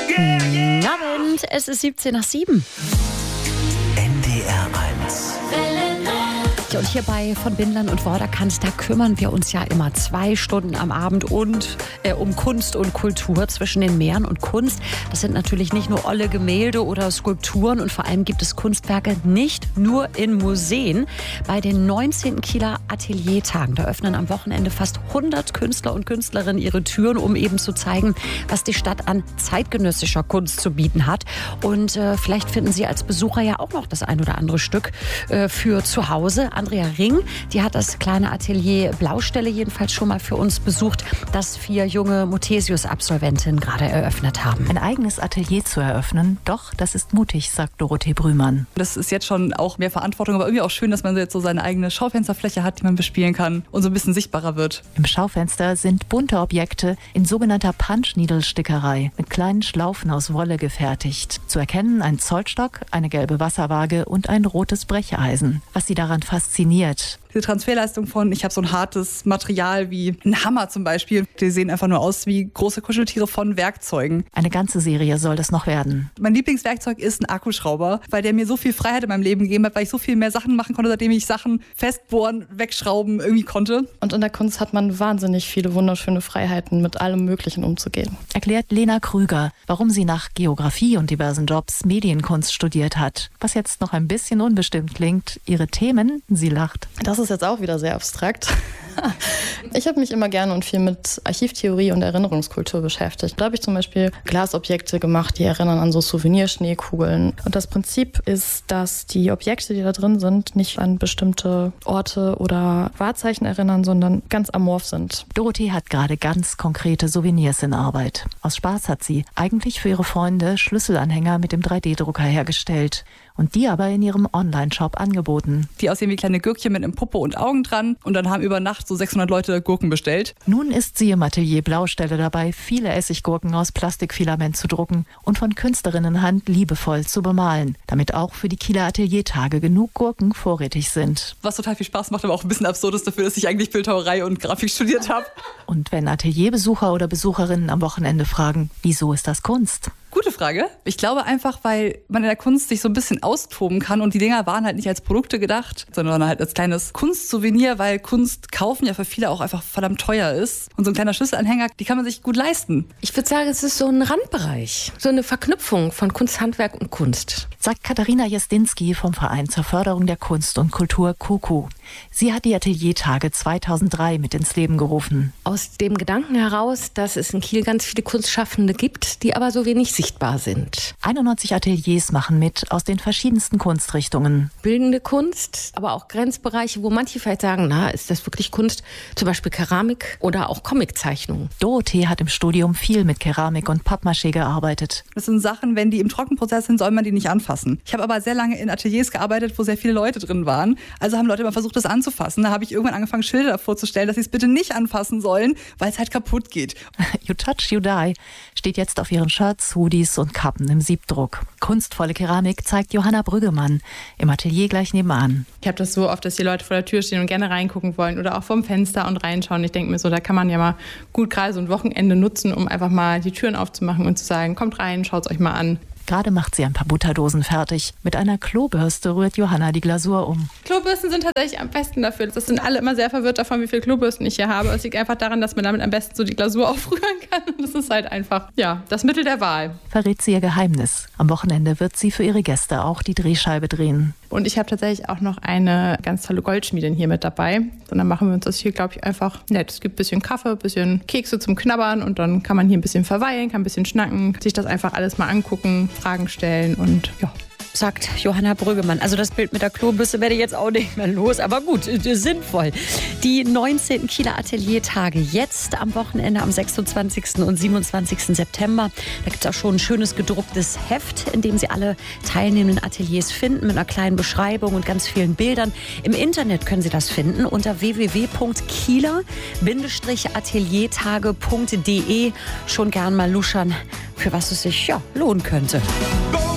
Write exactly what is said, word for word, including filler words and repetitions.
Guten Abend, es ist siebzehn nach sieben. N D R eins. Und hierbei von Bindlern und Vorderkant, da kümmern wir uns ja immer zwei Stunden am Abend und äh, um Kunst und Kultur zwischen den Meeren und Kunst. Das sind natürlich nicht nur olle Gemälde oder Skulpturen und vor allem gibt es Kunstwerke nicht nur in Museen. Bei den neunzehnten Kieler Ateliertagen, da öffnen am Wochenende fast hundert Künstler und Künstlerinnen ihre Türen, um eben zu zeigen, was die Stadt an zeitgenössischer Kunst zu bieten hat. Und äh, vielleicht finden Sie als Besucher ja auch noch das ein oder andere Stück äh, für zu Hause. Andrea Ring, die hat das kleine Atelier Blaustelle jedenfalls schon mal für uns besucht, das vier junge Muthesius-Absolventinnen gerade eröffnet haben. Ein eigenes Atelier zu eröffnen, doch, das ist mutig, sagt Dorothee Brühmann. Das ist jetzt schon auch mehr Verantwortung, aber irgendwie auch schön, dass man jetzt so seine eigene Schaufensterfläche hat, die man bespielen kann und so ein bisschen sichtbarer wird. Im Schaufenster sind bunte Objekte in sogenannter Punch-Needle-Stickerei mit kleinen Schlaufen aus Wolle gefertigt. Zu erkennen ein Zollstock, eine gelbe Wasserwaage und ein rotes Brecheisen. Was sie daran fasziniert: Diese Transferleistung von, ich habe so ein hartes Material wie ein Hammer zum Beispiel. Die sehen einfach nur aus wie große Kuscheltiere von Werkzeugen. Eine ganze Serie soll das noch werden. Mein Lieblingswerkzeug ist ein Akkuschrauber, weil der mir so viel Freiheit in meinem Leben gegeben hat, weil ich so viel mehr Sachen machen konnte, seitdem ich Sachen festbohren, wegschrauben irgendwie konnte. Und in der Kunst hat man wahnsinnig viele wunderschöne Freiheiten, mit allem Möglichen umzugehen. Erklärt Lena Krüger, warum sie nach Geografie und diversen Jobs Medienkunst studiert hat. Was jetzt noch ein bisschen unbestimmt klingt, ihre Themen, sie lacht. Das ist jetzt auch wieder sehr abstrakt. Ich habe mich immer gerne und viel mit Archivtheorie und Erinnerungskultur beschäftigt. Da habe ich zum Beispiel Glasobjekte gemacht, die erinnern an so Souvenirschneekugeln. Und das Prinzip ist, dass die Objekte, die da drin sind, nicht an bestimmte Orte oder Wahrzeichen erinnern, sondern ganz amorph sind. Dorothee hat gerade ganz konkrete Souvenirs in Arbeit. Aus Spaß hat sie eigentlich für ihre Freunde Schlüsselanhänger mit dem drei D Drucker hergestellt und die aber in ihrem Online-Shop angeboten. Die aussehen wie kleine Gürkchen mit einem Popo und Augen dran und dann haben über Nacht so sechshundert Leute Gurken bestellt. Nun ist sie im Atelier Blaustelle dabei, viele Essiggurken aus Plastikfilament zu drucken und von Künstlerinnenhand liebevoll zu bemalen, damit auch für die Kieler Ateliertage genug Gurken vorrätig sind. Was total viel Spaß macht, aber auch ein bisschen absurd ist dafür, dass ich eigentlich Bildhauerei und Grafik studiert habe. Und wenn Atelierbesucher oder Besucherinnen am Wochenende fragen, wieso ist das Kunst? Gute Frage. Ich glaube einfach, weil man in der Kunst sich so ein bisschen austoben kann und die Dinger waren halt nicht als Produkte gedacht, sondern halt als kleines Kunstsouvenir, weil Kunst kaufen ja für viele auch einfach verdammt teuer ist. Und so ein kleiner Schlüsselanhänger, die kann man sich gut leisten. Ich würde sagen, es ist so ein Randbereich, so eine Verknüpfung von Kunst, Handwerk und Kunst. Sagt Katharina Jestinski vom Verein zur Förderung der Kunst und Kultur KUKU. Sie hat die Ateliertage zweitausenddrei mit ins Leben gerufen. Aus dem Gedanken heraus, dass es in Kiel ganz viele Kunstschaffende gibt, die aber so wenig sichtbar sind. einundneunzig Ateliers machen mit aus den verschiedensten Kunstrichtungen. Bildende Kunst, aber auch Grenzbereiche, wo manche vielleicht sagen, na, ist das wirklich Kunst? Zum Beispiel Keramik oder auch Comiczeichnungen. Dorothee hat im Studium viel mit Keramik und Pappmaché gearbeitet. Das sind Sachen, wenn die im Trockenprozess sind, soll man die nicht anfassen. Ich habe aber sehr lange in Ateliers gearbeitet, wo sehr viele Leute drin waren. Also haben Leute immer versucht, das anzufassen. Da habe ich irgendwann angefangen, Schilder davor zu stellen, dass sie es bitte nicht anfassen sollen, weil es halt kaputt geht. You touch, you die steht jetzt auf ihren Shirts, Hoodies und Kappen im Siebdruck. Kunstvolle Keramik zeigt Johanna Brüggemann im Atelier gleich nebenan. Ich habe das so oft, dass die Leute vor der Tür stehen und gerne reingucken wollen oder auch vom Fenster und reinschauen. Ich denke mir so, da kann man ja mal gut gerade so ein Wochenende nutzen, um einfach mal die Türen aufzumachen und zu sagen, kommt rein, schaut es euch mal an. Gerade macht sie ein paar Butterdosen fertig. Mit einer Klobürste rührt Johanna die Glasur um. Klobürsten sind tatsächlich am besten dafür. Das sind alle immer sehr verwirrt davon, wie viele Klobürsten ich hier habe. Es liegt einfach daran, dass man damit am besten so die Glasur aufrühren kann. Und das ist halt einfach, ja, das Mittel der Wahl. Verrät sie ihr Geheimnis. Am Wochenende wird sie für ihre Gäste auch die Drehscheibe drehen. Und ich habe tatsächlich auch noch eine ganz tolle Goldschmiedin hier mit dabei. Und dann machen wir uns das hier, glaube ich, einfach nett. Es gibt ein bisschen Kaffee, ein bisschen Kekse zum Knabbern und dann kann man hier ein bisschen verweilen, kann ein bisschen schnacken, sich das einfach alles mal angucken, Fragen stellen und ja. Sagt Johanna Brüggemann. Also das Bild mit der Klobürste werde ich jetzt auch nicht mehr los, aber gut, sinnvoll. Die neunzehnten Kieler Ateliertage jetzt am Wochenende am sechsundzwanzigsten und siebenundzwanzigsten September. Da gibt es auch schon ein schönes gedrucktes Heft, in dem Sie alle teilnehmenden Ateliers finden, mit einer kleinen Beschreibung und ganz vielen Bildern. Im Internet können Sie das finden unter w w w punkt kieler ateliertage punkt d e. Schon gern mal luschern, für was es sich ja lohnen könnte.